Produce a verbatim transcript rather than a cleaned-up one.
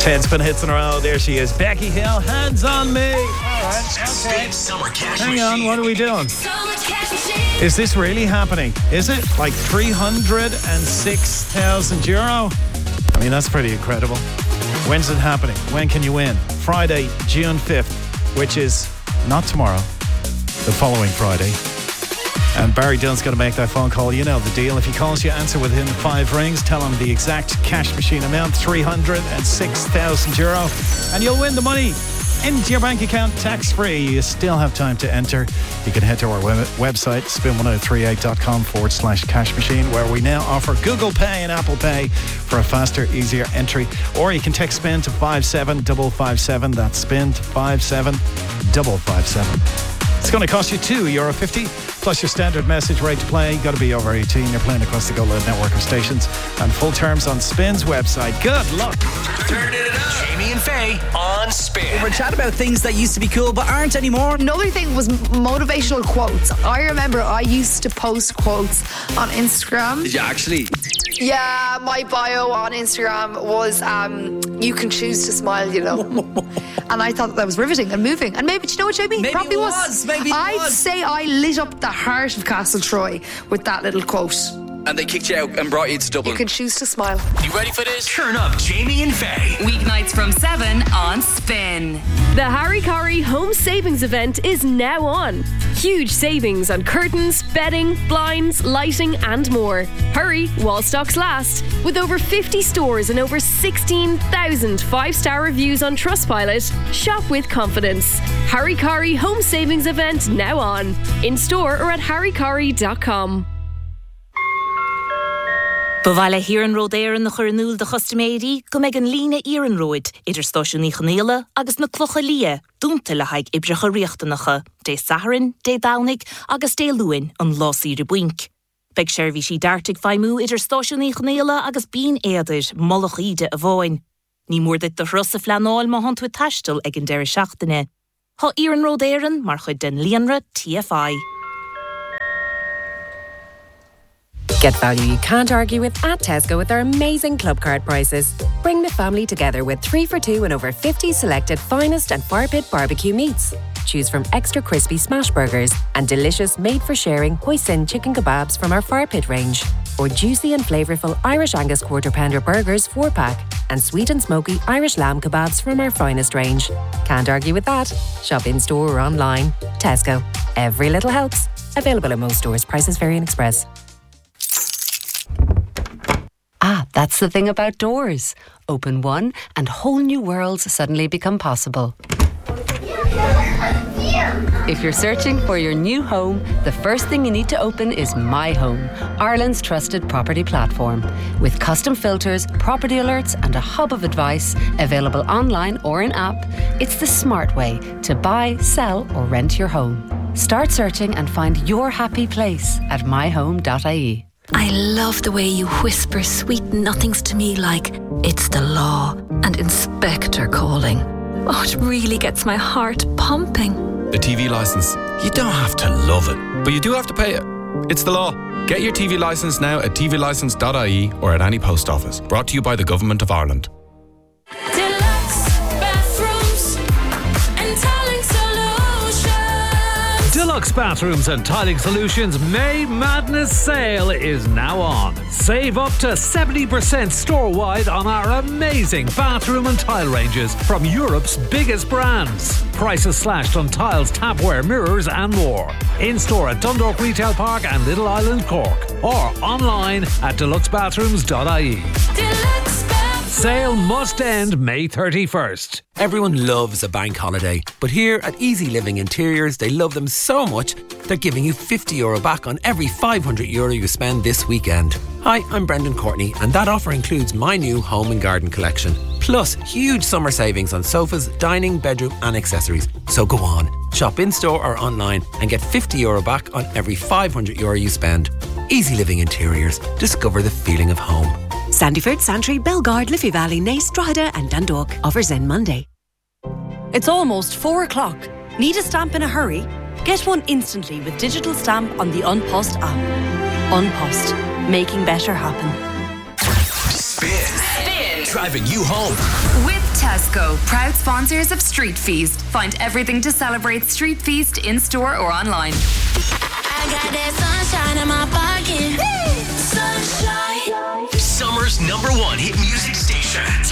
ten spin hits in a row. There she is. Becky Hill, Hands on Me. All right, okay. Summer Cash Hang on, what are we doing? Cash Machine. Is this really happening? Is it? Like three hundred six thousand euro? I mean, that's pretty incredible. When's it happening? When can you win? Friday, June fifth, which is not tomorrow, the following Friday. And Barry Dunn's going to make that phone call. You know the deal. If he calls you, answer within five rings. Tell him the exact cash machine amount, three hundred six thousand euro. And you'll win the money into your bank account tax-free. You still have time to enter. You can head to our web- website, spin ten thirty-eight dot com forward slash cash machine, where we now offer Google Pay and Apple Pay for a faster, easier entry. Or you can text SPIN to five seven five five seven. That's SPIN to five seven five five seven. It's going to cost you two euro fifty plus your standard message rate to play. You've got to be over eighteen. You're playing across the Go Loud network of stations. And full terms on Spin's website. Good luck. Turn it up. Jamie and Faye on Spin. We're chatting about things that used to be cool but aren't anymore. Another thing was motivational quotes. I remember I used to post quotes on Instagram. Did you actually? Yeah, my bio on Instagram was um, you can choose to smile, you know. And I thought that was riveting and moving. And maybe, do you know what, Jamie? Maybe Probably it was. was. Maybe it I'd was. say I lit up the heart of Castle Troy with that little quote. And they kicked you out and brought you to Dublin. You can choose to smile. You ready for this? Turn up Jamie and Faye. Weeknights from seven on Spin. The Harry Corrie Home Savings Event is now on. Huge savings on curtains, bedding, blinds, lighting and more. Hurry while stocks last. With over fifty stores and over sixteen thousand five-star reviews on Trustpilot, shop with confidence. Harry Corrie Home Savings Event now on. In store or at harry corrie dot com. Bhile Hiran Road éir na churnúil de chustaméidí go meid an lína Ian Road idir stáisiúní Chanéla agus na clocha lia dúnta le haig ibrecha riachtanacha dé Saharan, dé Downig agus dé Luin an lásíre buink. Beg sérví sí dartig faimú idir stáisiúní Chanéla agus bín éidir molach ide a bháin. Ní mór dit de russa flanáil má hantfu taistil ag an deir seachtaine. Tá Ian Road éirean mar chud den líanra T F I. Get value you can't argue with at Tesco with their amazing club card prices. Bring the family together with three for two and over fifty selected finest and fire pit barbecue meats. Choose from extra crispy smash burgers and delicious made-for-sharing hoisin chicken kebabs from our fire pit range. Or juicy and flavourful Irish Angus quarter pounder burgers four pack and sweet and smoky Irish lamb kebabs from our finest range. Can't argue with that. Shop in store or online. Tesco. Every little helps. Available at most stores. Prices vary in Express. Ah, that's the thing about doors. Open one and whole new worlds suddenly become possible. If you're searching for your new home, the first thing you need to open is My Home, Ireland's trusted property platform. With custom filters, property alerts and a hub of advice available online or in app, it's the smart way to buy, sell or rent your home. Start searching and find your happy place at my home dot I E. I love the way you whisper sweet nothings to me like it's the law and inspector calling. Oh, it really gets my heart pumping. The T V licence. You don't have to love it, but you do have to pay it. It's the law. Get your T V licence now at t v licence dot I E or at any post office. Brought to you by the Government of Ireland. Deluxe Bathrooms and Tiling Solutions May Madness Sale is now on. Save up to seventy percent store-wide on our amazing bathroom and tile ranges from Europe's biggest brands. Prices slashed on tiles, tapware, mirrors and more. In-store at Dundalk Retail Park and Little Island, Cork. Or online at deluxe bathrooms dot I E. Deluxe Sale must end May thirty-first. Everyone loves a bank holiday, but here at Easy Living Interiors, they love them so much, they're giving you fifty euro back on every five hundred euro you spend this weekend. Hi, I'm Brendan Courtney, and that offer includes my new home and garden collection. Plus, huge summer savings on sofas, dining, bedroom and accessories. So go on, shop in-store or online and get fifty euro back on every five hundred euro you spend. Easy Living Interiors. Discover the feeling of home. Sandyford, Santry, Belgard, Liffey Valley, Naas, Drogheda and Dundalk. Offers end Monday. It's almost four o'clock. Need a stamp in a hurry? Get one instantly with digital stamp on the An Post app. An Post. Making better happen. Spin. Spin. driving you home. With Tesco, proud sponsors of Street Feast. Find everything to celebrate Street Feast in store or online. I got that sunshine in my pocket. Sunshine. Summer's number one hit music station.